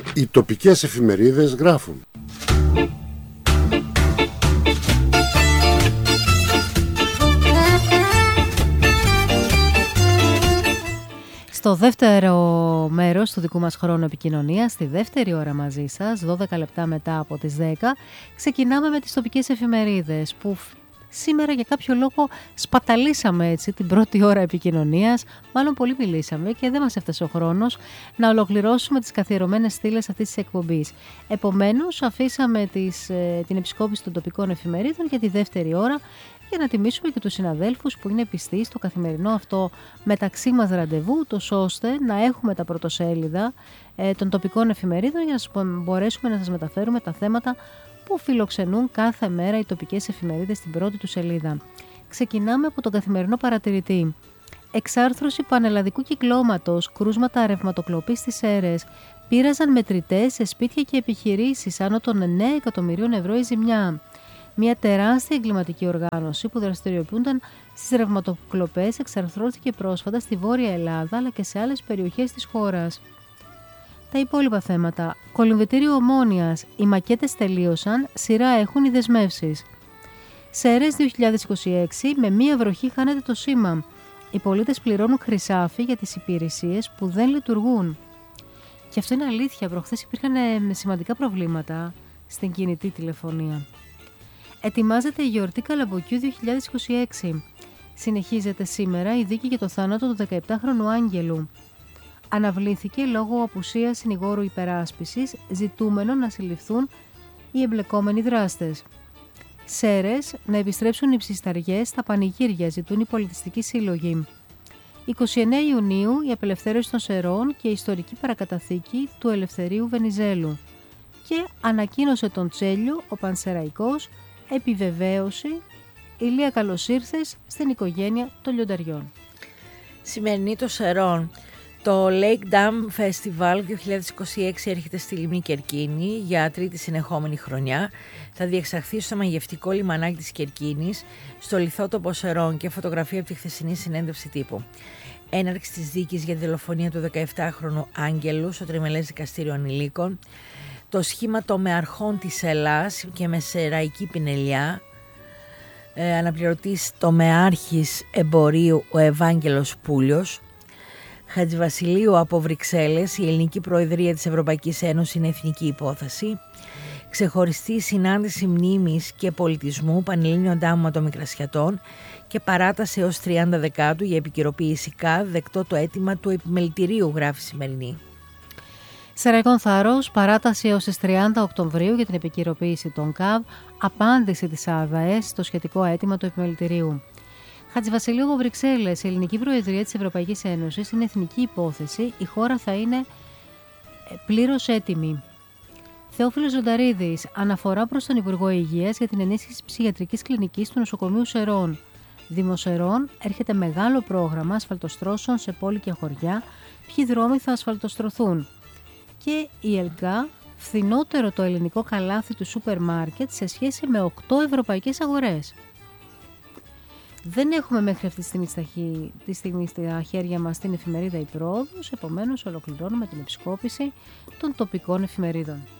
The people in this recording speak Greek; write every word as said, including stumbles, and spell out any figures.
Οι τοπικές εφημερίδες γράφουν. Στο δεύτερο μέρος του δικού μας χρόνου επικοινωνίας, στη δεύτερη ώρα μαζί σας, δώδεκα λεπτά μετά από τις δέκα, ξεκινάμε με τις τοπικές εφημερίδες που σήμερα για κάποιο λόγο σπαταλήσαμε έτσι την πρώτη ώρα επικοινωνίας, μάλλον πολύ μιλήσαμε και δεν μας έφτασε ο χρόνος να ολοκληρώσουμε τις καθιερωμένες στήλες αυτής της εκπομπής. Επομένως, αφήσαμε τις, την επισκόπηση των τοπικών εφημερίδων για τη δεύτερη ώρα, για να τιμήσουμε και τους συναδέλφους που είναι πιστοί στο καθημερινό αυτό μεταξύ μας ραντεβού, τόσο ώστε να έχουμε τα πρωτοσέλιδα ε, των τοπικών εφημερίδων για να μπορέσουμε να σας μεταφέρουμε τα θέματα που φιλοξενούν κάθε μέρα οι τοπικές εφημερίδες στην πρώτη του σελίδα. Ξεκινάμε από τον καθημερινό παρατηρητή. Εξάρθρωση πανελλαδικού κυκλώματος, κρούσματα ρευματοκλοπής στις Σέρρες, πείραζαν μετρητές σε σπίτια και επιχειρήσεις, άνω των εννέα εκατομμυρίων ευρώ η ζημιά. Μια τεράστια εγκληματική οργάνωση που δραστηριοποιούνταν στις ρευματοκλοπές εξαρθρώθηκε πρόσφατα στη Βόρεια Ελλάδα αλλά και σε άλλες περιοχές της χώρας. Τα υπόλοιπα θέματα. Κολυμβητήριο Ομόνοιας. Οι μακέτες τελείωσαν, σειρά έχουν οι δεσμεύσεις. Σέρρες δύο χιλιάδες είκοσι έξι, με μία βροχή χάνεται το σήμα. Οι πολίτες πληρώνουν χρυσάφι για τις υπηρεσίες που δεν λειτουργούν. Και αυτό είναι αλήθεια, προχθές υπήρχαν σημαντικά προβλήματα στην κινητή τηλεφωνία. Ετοιμάζεται η γιορτή Καλαμποκιού δύο χιλιάδες είκοσι έξι. Συνεχίζεται σήμερα η δίκη για το θάνατο του δεκαεπτάχρονου Άγγελου. Αναβλήθηκε λόγω απουσίας συνηγόρου υπεράσπισης, ζητούμενο να συλληφθούν οι εμπλεκόμενοι δράστες. Σέρρες, να επιστρέψουν οι ψισταριές στα πανηγύρια, ζητούν οι πολιτιστικοί σύλλογοι. είκοσι εννέα Ιουνίου η απελευθέρωση των Σερών και η ιστορική παρακαταθήκη του Ελευθερίου Βενιζέλου. Και ανακοίνωσε τον Τσέλιο ο Πανσεραϊκός επιβεβαίωση Ηλία καλώς ήρθες στην οικογένεια των λιονταριών. Σημερινή των Σερών. Το Lake Dam Festival δύο χιλιάδες είκοσι έξι έρχεται στη λίμνη Κερκίνη για τρίτη συνεχόμενη χρονιά. Θα διεξαχθεί στο μαγευτικό λιμανάκι της Κερκίνης, στο λιθότοπο Σερών και φωτογραφία από τη χθεσινή συνέντευξη τύπου. Έναρξη της δίκης για τη δολοφονία του δεκαεπτάχρονου Άγγελου στο Τριμελές Δικαστήριο Ανηλίκων. Το σχήμα τομεαρχών της Ελλάς και με σεραϊκή πινελιά. Ε, αναπληρωτής τομεάρχης εμπορίου ο Ευάγγελος Πούλιος. Χατζηβασιλείου από Βρυξέλλες, η ελληνική προεδρία της Ευρωπαϊκής Ένωσης είναι εθνική υπόθεση. Ξεχωριστή συνάντηση μνήμης και πολιτισμού Πανελλήνιο Ντάμα των Μικρασιατών και παράταση έως τριάντα Δεκάτου για επικαιροποίηση ΚΑΔ, δεκτό το αίτημα του επιμελητηρίου, γράφει Σημερινή. Σεραϊκών Θάρρος, παράταση έως τις τριάντα Οκτωβρίου για την επικαιροποίηση των ΚΑΒ, απάντηση της ΑΔΑΕΣ στο σχετικό αίτημα του επιμελητηρίου. Χατζηβασιλείου από Βρυξέλλες, η ελληνική προεδρία της Ευρωπαϊκής Ένωσης είναι εθνική υπόθεση, η χώρα θα είναι πλήρως έτοιμη. Θεόφιλος Ζωνταρίδης, αναφορά προς τον Υπουργό Υγείας για την ενίσχυση ψυχιατρικής κλινικής του νοσοκομείου Σερών. Δημοσερών, έρχεται μεγάλο πρόγραμμα ασφαλτοστρώσεων σε πόλη και χωριά, ποιοι δρόμοι θα ασφαλτοστρωθούν. Και η ΕΛΓΑ, φθηνότερο το ελληνικό καλάθι του σούπερ μάρκετ σε σχέση με οκτώ ευρωπαϊκές αγορές. Δεν έχουμε μέχρι αυτή τη στιγμή στα χέρια μας την εφημερίδα Η Πρόοδος, επομένως ολοκληρώνουμε την επισκόπηση των τοπικών εφημερίδων.